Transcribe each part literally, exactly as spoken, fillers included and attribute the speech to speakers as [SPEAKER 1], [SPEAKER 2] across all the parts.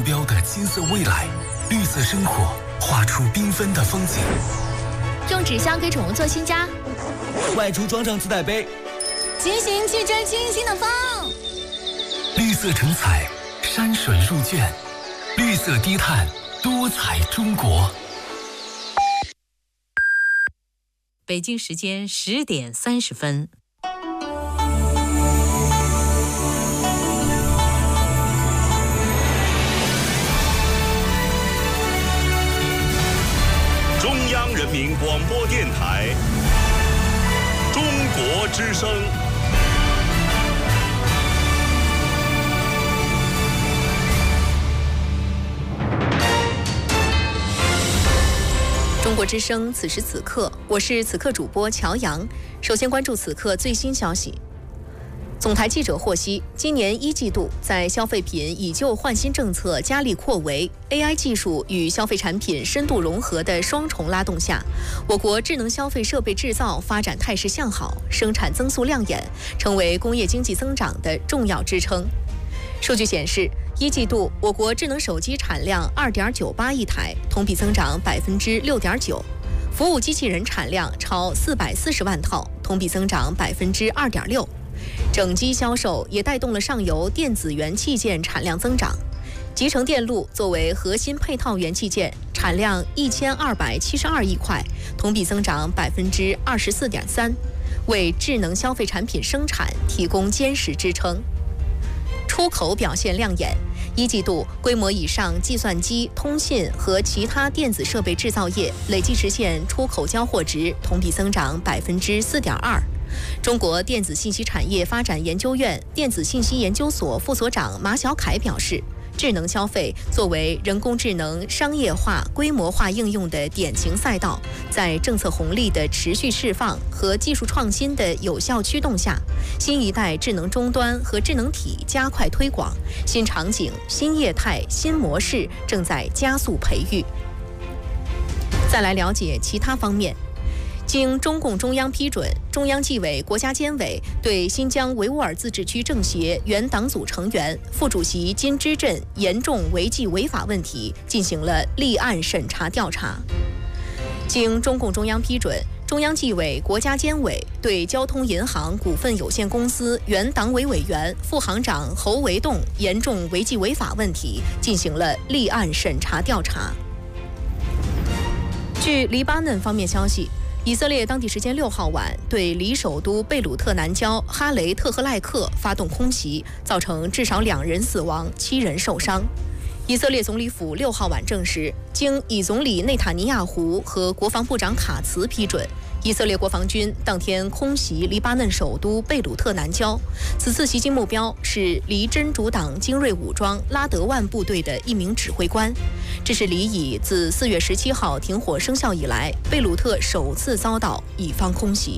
[SPEAKER 1] 标的金色未来，绿色生活画出缤纷的风景。
[SPEAKER 2] 用纸箱给宠物做新家，
[SPEAKER 3] 外出装上自带杯，
[SPEAKER 4] 骑行去追清新的风。
[SPEAKER 1] 绿色成彩，山水入卷，绿色低碳，多彩中国。
[SPEAKER 5] 北京时间十点三十分。
[SPEAKER 6] 中央人民广播电台中国之声。
[SPEAKER 7] 中国之声，此时此刻，我是此刻主播乔阳。首先关注此刻最新消息。总台记者获悉，今年一季度，在消费品以旧换新政策加力扩围、A I 技术与消费产品深度融合的双重拉动下，我国智能消费设备制造发展态势向好，生产增速亮眼，成为工业经济增长的重要支撑。数据显示，一季度我国智能手机产量二点九八亿台，同比增长百分之六点九；服务机器人产量超四百四十万套，同比增长百分之二点六。整机销售也带动了上游电子元器件产量增长。集成电路作为核心配套元器件，产量一千二百七十二亿块，同比增长百分之二十四点三，为智能消费产品生产提供坚实支撑。出口表现亮眼，一季度规模以上计算机、通信和其他电子设备制造业累计实现出口交货值同比增长百分之四点二。中国电子信息产业发展研究院电子信息研究所副所长马晓凯表示，智能消费作为人工智能商业化、规模化应用的典型赛道，在政策红利的持续释放和技术创新的有效驱动下，新一代智能终端和智能体加快推广，新场景、新业态、新模式正在加速培育。再来了解其他方面。经中共中央批准，中央纪委国家监委对新疆维吾尔自治区政协原党组成员、副主席金之镇严重违纪违法问题进行了立案审查调查。经中共中央批准，中央纪委国家监委对交通银行股份有限公司原党委委员、副行长侯维栋严重违纪违法问题进行了立案审查调查。据黎巴嫩方面消息，以色列当地时间六号晚对黎首都贝鲁特南郊哈雷特赫赖克发动空袭，造成至少两人死亡、七人受伤。以色列总理府六号晚证实，经以总理内塔尼亚胡和国防部长卡茨批准，以色列国防军当天空袭黎巴嫩首都贝鲁特南郊。此次袭击目标是黎真主党精锐武装拉德万部队的一名指挥官。这是黎以自四月十七号停火生效以来，贝鲁特首次遭到以方空袭。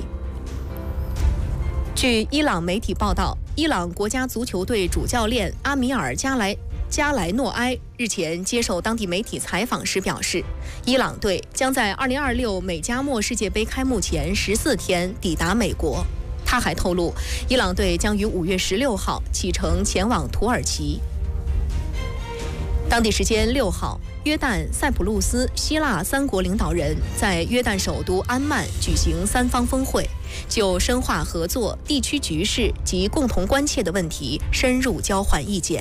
[SPEAKER 7] 据伊朗媒体报道，伊朗国家足球队主教练阿米尔加莱加莱诺埃日前接受当地媒体采访时表示，伊朗队将在二零二六美加墨世界杯开幕前十四天抵达美国。他还透露，伊朗队将于五月十六号启程前往土耳其。当地时间六号，约旦、塞浦路斯、希腊三国领导人在约旦首都安曼举行三方峰会，就深化合作、地区局势及共同关切的问题深入交换意见。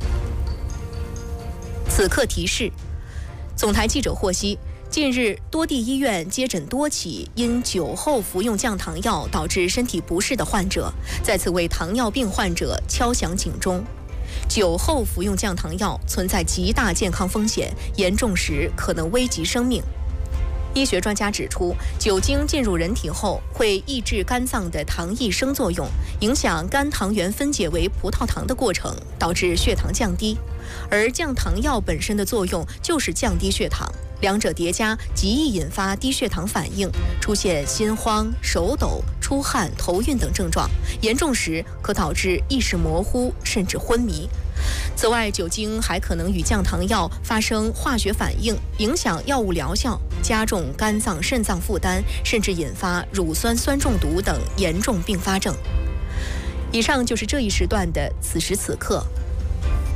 [SPEAKER 7] 此刻提示：总台记者获悉，近日多地医院接诊多起因酒后服用降糖药导致身体不适的患者，再次为糖尿病患者敲响警钟。酒后服用降糖药存在极大健康风险，严重时可能危及生命。医学专家指出，酒精进入人体后会抑制肝脏的糖异生作用，影响肝糖原分解为葡萄糖的过程，导致血糖降低。而降糖药本身的作用就是降低血糖，两者叠加极易引发低血糖反应，出现心慌、手抖、出汗、头晕等症状，严重时可导致意识模糊甚至昏迷。此外，酒精还可能与降糖药发生化学反应，影响药物疗效，加重肝脏、肾脏负担，甚至引发乳酸酸中毒等严重并发症。以上就是这一时段的此时此刻。